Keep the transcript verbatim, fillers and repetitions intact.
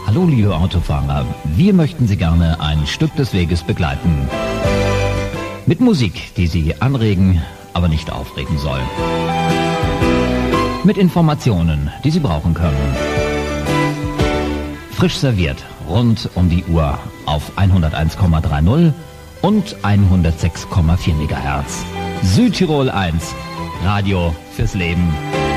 Hallo liebe Autofahrer, wir möchten Sie gerne ein Stück des Weges begleiten. Mit Musik, die Sie anregen, aber nicht aufregen soll. Mit Informationen, die Sie brauchen können. Frisch serviert, rund um die Uhr auf hunderteins Komma dreißig und hundertsechs Komma vier Megahertz. Südtirol eins, Radio fürs Leben.